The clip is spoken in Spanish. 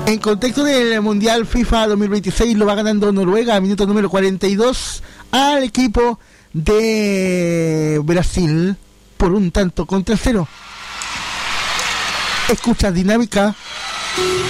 En contexto del Mundial FIFA 2026 lo va ganando Noruega a minuto número 42 al equipo de Brasil por 1-0. Escucha Dinámica.